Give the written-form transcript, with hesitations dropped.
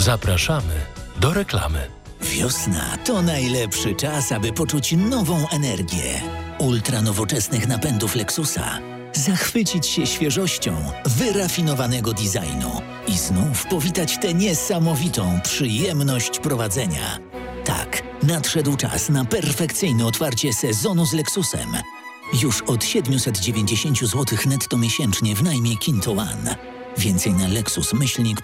Zapraszamy do reklamy. Wiosna to najlepszy czas, aby poczuć nową energię. Ultra nowoczesnych napędów Lexusa. Zachwycić się świeżością, wyrafinowanego designu i znów powitać tę niesamowitą przyjemność prowadzenia. Tak, nadszedł czas na perfekcyjne otwarcie sezonu z Lexusem. Już od 790 zł netto miesięcznie w najmie Kinto One. Więcej na Lexus